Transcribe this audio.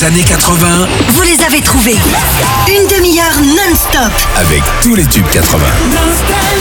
Les années 80, Vous les avez trouvés. Une demi-heure non-stop. avec tous les tubes 80. Nostalgie.